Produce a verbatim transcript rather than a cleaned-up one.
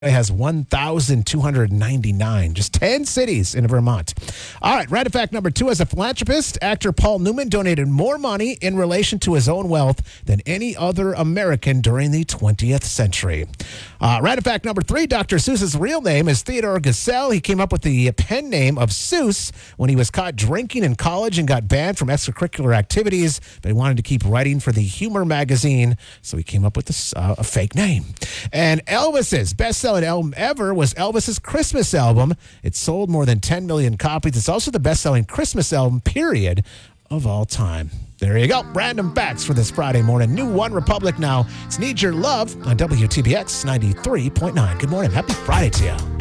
It has one thousand two hundred ninety-nine, just ten cities in Vermont. All right, random fact number two. As a philanthropist, actor Paul Newman donated more money in relation to his own wealth than any other American during the twentieth century. Uh, random fact number three. Doctor Seuss's real name is Theodore Geisel. He came up with the pen name of Seuss when he was caught drinking in college and got banned from extracurricular activities, but he wanted to keep writing for the Humor magazine, so he came up with this, uh, a fake name. And Elvis's best-selling album ever was Elvis's Christmas album. It sold more than ten million copies. It's also the best-selling Christmas album, period, of all time. There you go. Random facts for this Friday morning. New One Republic now. It's Need Your Love on W T B X ninety-three point nine. Good morning. Happy Friday to you.